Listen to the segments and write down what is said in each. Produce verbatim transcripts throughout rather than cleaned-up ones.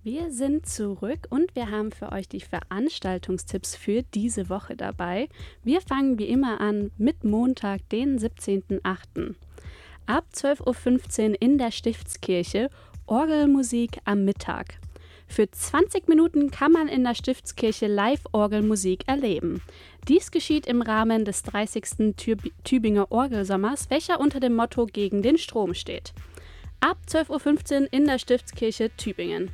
Wir sind zurück und wir haben für euch die Veranstaltungstipps für diese Woche dabei. Wir fangen wie immer an mit Montag, den siebzehnten achten Ab zwölf Uhr fünfzehn in der Stiftskirche Orgelmusik am Mittag. Für zwanzig Minuten kann man in der Stiftskirche Live-Orgelmusik erleben. Dies geschieht im Rahmen des dreißigsten Tüb- Tübinger Orgelsommers, welcher unter dem Motto Gegen den Strom steht. Ab zwölf Uhr fünfzehn in der Stiftskirche Tübingen.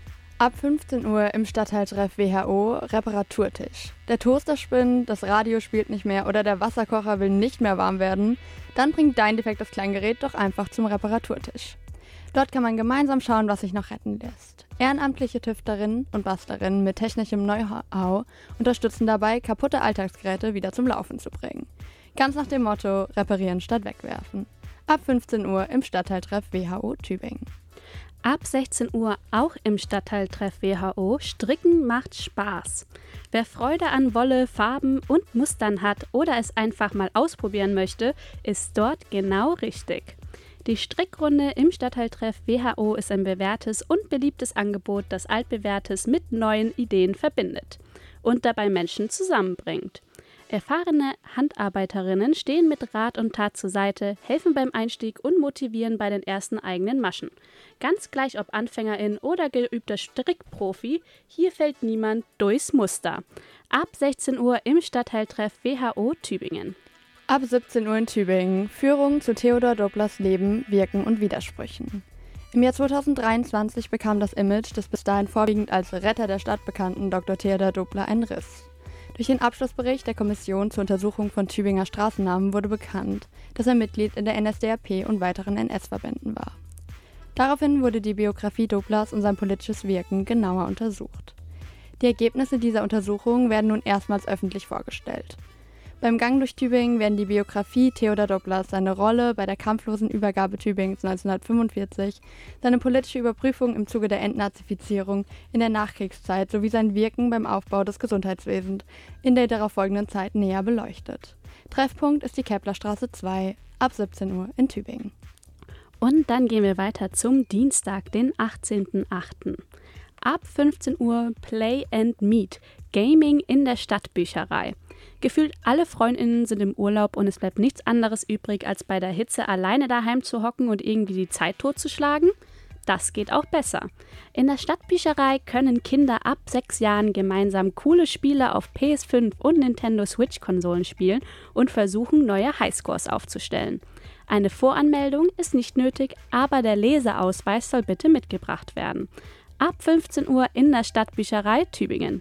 Ab fünfzehn Uhr im Stadtteiltreff W H O Reparaturtisch. Der Toaster spinnt, das Radio spielt nicht mehr oder der Wasserkocher will nicht mehr warm werden, dann bringt dein defektes Kleingerät doch einfach zum Reparaturtisch. Dort kann man gemeinsam schauen, was sich noch retten lässt. Ehrenamtliche Tüfterinnen und Bastlerinnen mit technischem Know-how unterstützen dabei, kaputte Alltagsgeräte wieder zum Laufen zu bringen. Ganz nach dem Motto Reparieren statt wegwerfen. Ab fünfzehn Uhr im Stadtteiltreff W H O Tübingen. Ab sechzehn Uhr auch im Stadtteiltreff W H O Stricken macht Spaß. Wer Freude an Wolle, Farben und Mustern hat oder es einfach mal ausprobieren möchte, ist dort genau richtig. Die Strickrunde im Stadtteiltreff W H O ist ein bewährtes und beliebtes Angebot, das altbewährtes mit neuen Ideen verbindet und dabei Menschen zusammenbringt. Erfahrene Handarbeiterinnen stehen mit Rat und Tat zur Seite, helfen beim Einstieg und motivieren bei den ersten eigenen Maschen. Ganz gleich ob Anfängerin oder geübter Strickprofi, hier fällt niemand durchs Muster. Ab sechzehn Uhr im Stadtteiltreff W H O Tübingen. Ab siebzehn Uhr in Tübingen Führung zu Theodor Dopplers Leben, Wirken und Widersprüchen. Im Jahr zweitausenddreiundzwanzig bekam das Image des bis dahin vorwiegend als Retter der Stadt bekannten Doktor Theodor Doppler einen Riss. Durch den Abschlussbericht der Kommission zur Untersuchung von Tübinger Straßennamen wurde bekannt, dass er Mitglied in der N S D A P und weiteren N S-Verbänden war. Daraufhin wurde die Biografie Dopplers und sein politisches Wirken genauer untersucht. Die Ergebnisse dieser Untersuchung werden nun erstmals öffentlich vorgestellt. Beim Gang durch Tübingen werden die Biografie Theodor Dopplers, seine Rolle bei der kampflosen Übergabe Tübingens neunzehnhundertfünfundvierzig, seine politische Überprüfung im Zuge der Entnazifizierung in der Nachkriegszeit sowie sein Wirken beim Aufbau des Gesundheitswesens in der darauffolgenden Zeit näher beleuchtet. Treffpunkt ist die Keplerstraße zwei, ab siebzehn Uhr in Tübingen. Und dann gehen wir weiter zum Dienstag, den achtzehnten achten Ab fünfzehn Uhr Play and Meet, Gaming in der Stadtbücherei. Gefühlt alle FreundInnen sind im Urlaub und es bleibt nichts anderes übrig, als bei der Hitze alleine daheim zu hocken und irgendwie die Zeit totzuschlagen. Das geht auch besser. In der Stadtbücherei können Kinder ab sechs Jahren gemeinsam coole Spiele auf P S fünf und Nintendo Switch-Konsolen spielen und versuchen, neue Highscores aufzustellen. Eine Voranmeldung ist nicht nötig, aber der Leseausweis soll bitte mitgebracht werden. Ab fünfzehn Uhr in der Stadtbücherei Tübingen.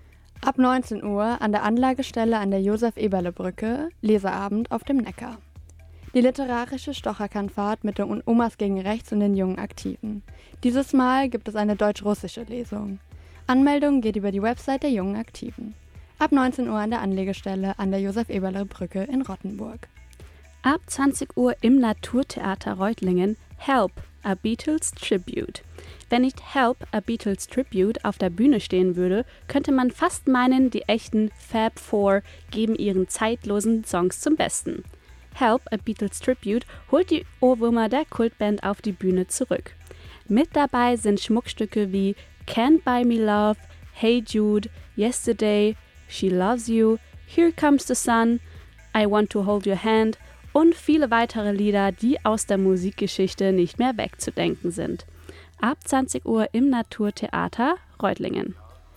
Ab neunzehn Uhr an der Anlagestelle an der Josef-Eberle-Brücke, Leseabend auf dem Neckar. Die literarische Stocherkahnfahrt mit den Omas gegen Rechts und den jungen Aktiven. Dieses Mal gibt es eine deutsch-russische Lesung. Anmeldung geht über die Website der jungen Aktiven. Ab neunzehn Uhr an der Anlegestelle an der Josef-Eberle-Brücke in Rottenburg. Ab zwanzig Uhr im Naturtheater Reutlingen Help! A Beatles Tribute. Wenn nicht Help! A Beatles Tribute auf der Bühne stehen würde, könnte man fast meinen, die echten Fab Four geben ihren zeitlosen Songs zum Besten. Help! A Beatles Tribute holt die Ohrwürmer der Kultband auf die Bühne zurück. Mit dabei sind Schmuckstücke wie Can't Buy Me Love, Hey Jude, Yesterday, She Loves You, Here Comes the Sun, I Want to Hold Your Hand und viele weitere Lieder, die aus der Musikgeschichte nicht mehr wegzudenken sind. Ab zwanzig Uhr im Naturtheater Reutlingen.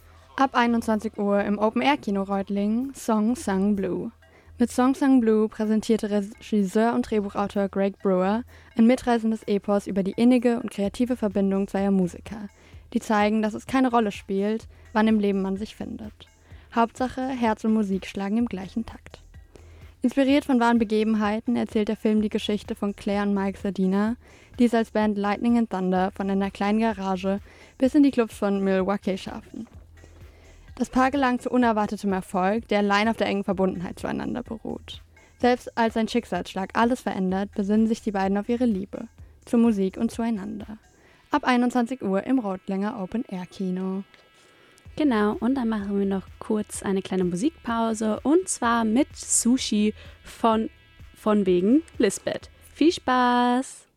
Ab einundzwanzig Uhr im Open-Air-Kino Reutlingen Song Sung Blue. Mit Song Sung Blue präsentierte Regisseur und Drehbuchautor Greg Brewer ein mitreißendes Epos über die innige und kreative Verbindung zweier Musiker, die zeigen, dass es keine Rolle spielt, wann im Leben man sich findet. Hauptsache, Herz und Musik schlagen im gleichen Takt. Inspiriert von wahren Begebenheiten erzählt der Film die Geschichte von Claire und Mike Sardina, die es als Band Lightning and Thunder von einer kleinen Garage bis in die Clubs von Milwaukee schaffen. Das Paar gelangt zu unerwartetem Erfolg, der allein auf der engen Verbundenheit zueinander beruht. Selbst als ein Schicksalsschlag alles verändert, besinnen sich die beiden auf ihre Liebe, zur Musik und zueinander. Ab einundzwanzig Uhr im Reutlinger Open-Air-Kino. Genau, und dann machen wir noch kurz eine kleine Musikpause und zwar mit Sushi von, von wegen Lisbeth. Viel Spaß!